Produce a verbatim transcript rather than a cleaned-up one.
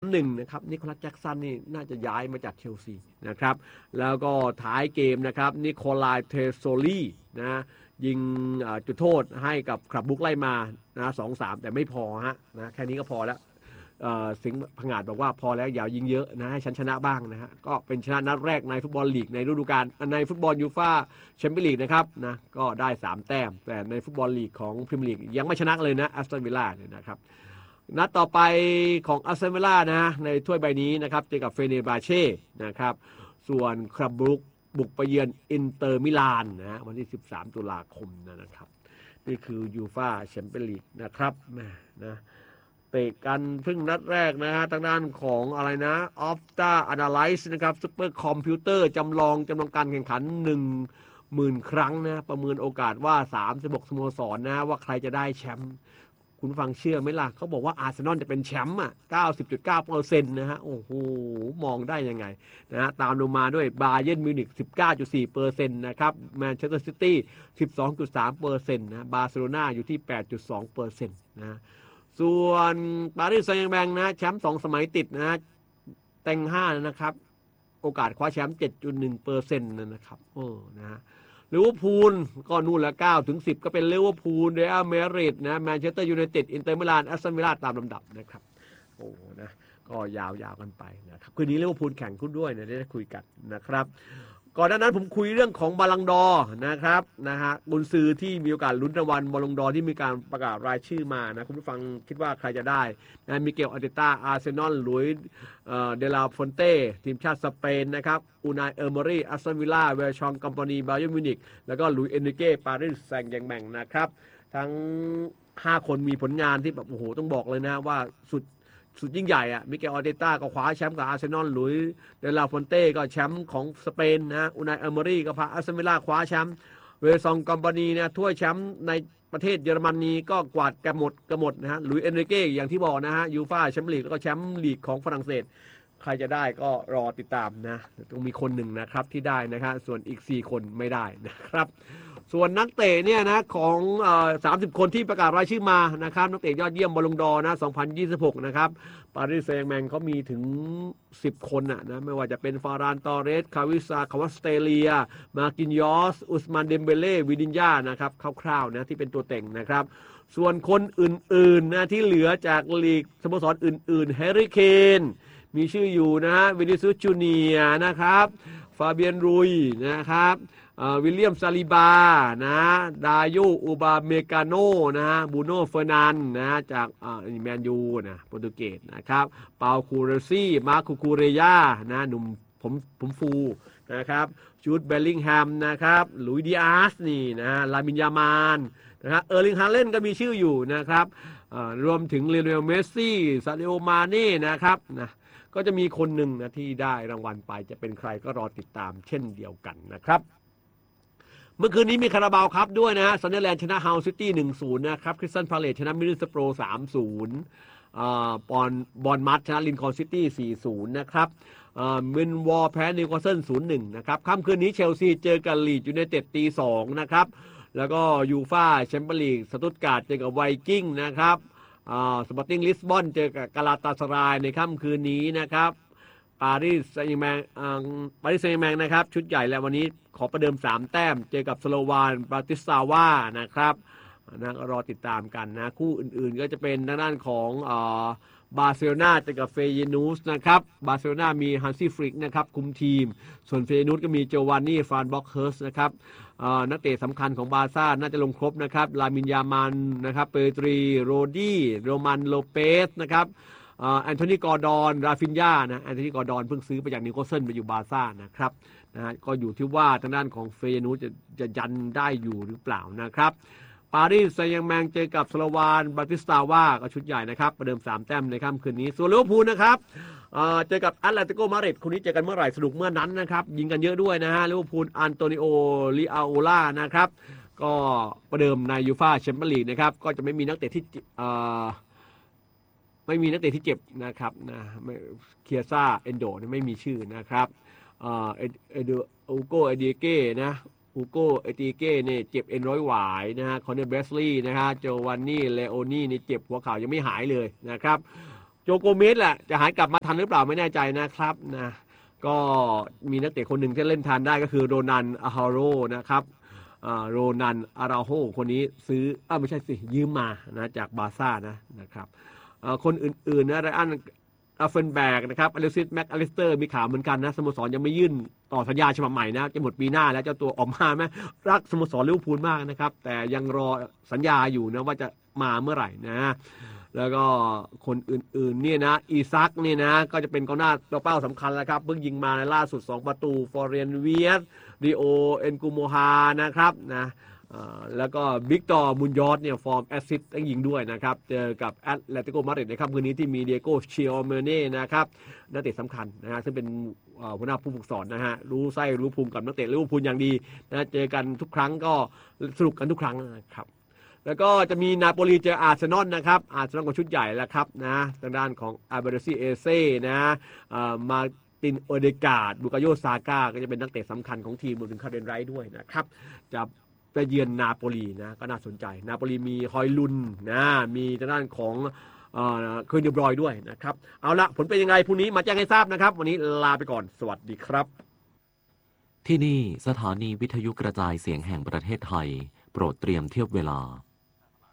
หนึ่งนะครับนิโคลัสแจ็กสันนี่น่าจะย้ายมาจากเชลซีนะครับแล้วก็ท้ายเกมนะครับนิโคลายเทโซลีนะยิงจุดโทษให้กับคลับบุ๊กไล่มานะสองสามแต่ไม่พอฮะนะแค่นี้ก็พอแล้วสิงห์ผงาดบอกว่าพอแล้วอย่ายิงเยอะนะให้ฉันชนะบ้างนะฮะก็เป็นชนะนัดแรกในฟุตบอลลีกในฤดูกาลในฟุตบอลยูฟ่าแชมเปี้ยนลีกนะครับนะก็ได้สามแต้มแต่ในฟุตบอลลีกของพรีเมียร์ลีกยังไม่ชนะเลยนะแอสตันวิลล่าเนี่ยนะครับนัดต่อไปของแอสตันวิลล่านะในถ้วยใบนี้นะครับเจอกับเฟเนบาเช่นะครับส่วนคลับบุ๊กบุกไปเยือนอินเตอร์มิลานนะวันที่สิบสามตุลาคมนะครับนี่คือยูฟ่าแชมเปี้ยนลีกนะครับนะเตะกันเพิ่งนัดแรกนะฮะทางด้านของอะไรนะออฟตาอนาไลซ์นะครับซุปเปอร์คอมพิวเตอร์จำลองจำลองการแข่งขัน หนึ่งหมื่น ครั้งนะประเมินโอกาสว่าสามสิบหกสโมสรนะว่าใครจะได้แชมป์คุณฟังเชื่อไหมล่ะเขาบอกว่าอาร์เซนอลจะเป็นแชมป์อ่ะ เก้าสิบจุดเก้าเปอร์เซ็นต์ นะฮะโอ้โหมองได้ยังไงนะฮะตามลงมาด้วยบาเยิร์นมิวนิก สิบเก้าจุดสี่เปอร์เซ็นต์ นะครับแมนเชสเตอร์ซิตี้ สิบสองจุดสามเปอร์เซ็นต์ นะบาร์เซโลนาอยู่ที่ แปดจุดสองเปอร์เซ็นต์ นะส่วนปารีสแซงต์แชร์แมงนะแชมป์สองสมัยติดนะแตงห้านะครับโอกาสคว้าแชมป์ เจ็ดจุดหนึ่งเปอร์เซ็นต์ นะครับโอ้นะลิเวอร์พูลก็นู่นละเก้าถึงสิบก็เป็นลิเวอร์พูลเรอัลมาดริดนะแมนเชสเตอร์ยูไนเต็ดอินเตอร์มิลานแอสตันวิลล่าตามลำดับนะครับโอ้นะก็ยาวๆกันไปนะครับคืนนี้ลิเวอร์พูลแข่งขึ้นด้วยนะได้คุยกันนะครับก่อนหน้านั้นผมคุยเรื่องของบาลังดอร์นะครับนะฮะกุนซือที่มีโอกาสลุ้นรางวัลบาลังดอร์ที่มีการประกาศรายชื่อมานะคุณผู้ฟังคิดว่าใครจะได้นะมิเกลอาร์เตต้าอาร์เซนอลลุยส์เดลาฟอนเต้ทีมชาติสเปนนะครับอูนายเออร์เมอรี่แอสตันวิลล่าเวลชองกัมปานีบาเยิร์นมิวนิกแล้วก็ลุยส์เอนริเก้ปารีสแซงต์แชร์แมงนะครับทั้งห้าคนมีผลงานที่แบบโอ้โหต้องบอกเลยนะว่าสุดสุดยิ่งใหญ่อะมิเกลอาร์เตต้าก็คว้าแชมป์กับอาร์เซนอลลุยส์เดลาฟอนเต้ก็แชมป์ของสเปนนะอูนายเออร์เมอรี่ก็พาอาร์เซนอลวิลล่าคว้าแชมป์เวลซองกัมปานีเนี่ยถ้วยแชมป์ในประเทศเยอรมนีก็กวาดกันหมดกันหมดนะฮะลุยส์เอนริเก้อย่างที่บอกนะฮะยูฟ่าแชมเปี้ยนลีกแล้วก็แชมป์ลีกของฝรั่งเศสใครจะได้ก็รอติดตามนะต้องมีคนหนึ่งนะครับที่ได้นะครับส่วนอีกสี่คนไม่ได้นะครับส่วนนักเตะเนี่ยนะของเอ่อสามสิบคนที่ประกาศรายชื่อมานะครับนักเตะยอดเยี่ยมบอลลูนดอร์นะสองพันยี่สิบหกนะครับปารีสแซงต์แชร์แมงเขามีถึงสิบคนน่ะนะไม่ว่าจะเป็นฟารานตอเรสคาวิซาคาวาสเตเลียมากินยอสอุสมานเดมเบเล่วิดินญานะครับคร่าวๆนะที่เป็นตัวเต็งนะครับส่วนคนอื่นๆนะที่เหลือจากลีกสโมสรอื่นๆแฮร์รี่เคนมีชื่ออยู่นะฮะวินิซิอุสจูเนียร์นะครับฟาเบียนรุยนะครับวิลเลียมซาลิบานะดาโยอูบาเมกาโนนะฮะบูโน่เฟอร์นันนะจากแมนยูนะโปรตุเกสนะครับเปาคูเรซี่มาร์คูคูเรยานะหนุ่มผมผมฟูนะครับจูดเบลลิงแฮมนะครับลุยดิอาสนี่นะลามินยามานนะครับเออร์ลิงฮาเลนก็มีชื่ออยู่นะครับรวมถึงเลโอเนลเมสซี่ซาดิโอมาเน่นะครับนะก็จะมีคนหนึ่งนะที่ได้รางวัลไปจะเป็นใครก็รอติดตามเช่นเดียวกันนะครับเมื่อคืนนี้มีคาราบาวครับด้วยนะฮะซันเดอร์แลนด์ชนะฮาวซิตี้ หนึ่งศูนย์ นะครับคริสตัลพาเลซชนะมิดเดิลสโปร สามศูนย์ อ่าบอลบอลมัดชนะลินคอล์นซิตี้ สี่ศูนย์ นะครับอ่ามินวอร์แพ้นิวคาสเซิล ศูนย์หนึ่ง นะครับค่ำคืนนี้เชลซีเจอกับลีดยูไนเต็ดตีสองนะครับแล้วก็ยูฟ่าแชมเปี้ยนลีกสตุตการ์ดเจอกับไวกิ้งนะครับอ่าสปอร์ติ้งลิสบอนเจอกับกาลาตาสรายในค่ำคืนนี้นะครับปารีสแซงต์แชร์แมงปารีสแซงต์แชร์แมงนะครับชุดใหญ่แล้ววันนี้ขอประเดิมสามแต้มเจอกับสโลวานบราติสลาวานะครับนะก็รอติดตามกันนะคู่อื่นๆก็จะเป็นทางด้านของอ่าบาร์เซโลนาเจอกับเฟเยนูสนะครับบาร์เซโลนามีฮันซี่ฟริกนะครับคุมทีมส่วนเฟเยนูสก็มีโจวานนี่ฟานบ็อกเฮิร์สนะครับนักเตะสำคัญของบาร์ซ่าน่าจะลงครบนะครับลามินยามันนะครับเปตรีโรดี้โรมันโลเปสนะครับแอนโทนีกอร์ดอนราฟินญานะแอนโทนีกอร์ดอนเพิ่งซื้อไปจากนิวคาสเซิลไปอยู่บาร์ซ่านะครับนะฮะก็อยู่ที่ว่าทางด้านของเฟเยนูสจะจะยันได้อยู่หรือเปล่านะครับปารีสแซงต์แชร์แมงเจอกับสโลวานบราติสลาวาก็ชุดใหญ่นะครับประเดิมสามแต้มในค่ำคืนนี้ส่วนลิเวอร์พูลนะครับเจอกับแอตเลติโกมาดริดคู่นี้เจอกันเมื่อไหร่สนุกเมื่อนั้นนะครับยิงกันเยอะด้วยนะฮะลิเวอร์พูลอันโตนิโอลิอาโอล่านะครับก็ประเดิมในยูฟ่าแชมเปี้ยนลีกนะครับก็จะไม่มีนักเตะที่ไม่มีนักเตะที่เจ็บนะครับนะเคียซ่าเอนโดไม่มีชื่อนะครับเอเดอูโกเอเดียเก้นะอูโกเอเดียเก้เนี่ยเจ็บเอ็นร้อยหวายนะฮะคอนเนอร์เบสลีย์นะฮะโจวานนี่เลโอนี่นี่เจ็บหัวเข่ายังไม่หายเลยนะครับโจโจโกเมสแหละจะหายกลับมาทันหรือเปล่าไม่แน่ใจนะครับนะก็มีนักเตะคนหนึ่งที่เล่นทันได้ก็คือโรนันอาฮาโรนะครับโรนันอาราโฮคนนี้ซื้ออ้าวไม่ใช่สิยืมมานะจากบาร์ซ่านะนะครับคนอื่นๆนะไรอันอาเฟนแบกนะครับอลิซิสแม็กอลิสเตอร์มีข่าวเหมือนกันนะสโมสรยังไม่ยื่นต่อสัญญาฉบับใหม่นะจะหมดปีหน้าแล้วเจ้าตัวออกมาไหมรักสโมสรลิเวอร์พูลมากนะครับแต่ยังรอสัญญาอยู่นะว่าจะมาเมื่อไหร่นะแล้วก็คนอื่นๆเนี่ยนะอีซักเนี่ยนะก็จะเป็นกองหน้าตัวเป้าสำคัญแล้วครับเพิ่งยิงมาในล่าสุดสองประตูฟอร์เรนเวียสดิโอเอ็นกูโมฮานะครับนะแล้วก็วิกตอร์มุนยอสเนี่ยฟอร์มแอสซิสต์ยิงด้วยนะครับเจอกับแอตเลติโกมาดริดในค่ำคืนนี้ที่มีเดียโก้เชียร์เมเน่นะครับนักเตะสำคัญนะฮะซึ่งเป็นหัวหน้าผู้ฝึกสอนนะฮะรู้ไส้รู้ภูมิกับนักเตะลิเวอร์พูลอย่างดีนะเจอกันทุกครั้งก็สนุกกันทุกครั้งนะครับแล้วก็จะมีนาโปลีเจออาร์เซนอลนะครับอาร์เซนอลก็ชุดใหญ่แล้วครับนะทางด้านของอาเบเรซีเอเซ่นะมาตินโอเดกาดบุกาโยซาก้าก็จะเป็นนักเตะสำคัญของทีมรวมถึงคาเดนไรท์ด้วยนะครับจะไปเยือนนาโปลีนะก็น่าสนใจนาโปลีมีฮอยลุนนะมีทางด้านของเอ่อเคยเดบรอยด้วยนะครับเอาละผลเป็นยังไงพรุ่งนี้มาแจ้งให้ทราบนะครับวันนี้ลาไปก่อนสวัสดีครับที่นี่สถานีวิทยุกระจายเสียงแห่งประเทศไทยโปรดเตรียมเทียบเวลา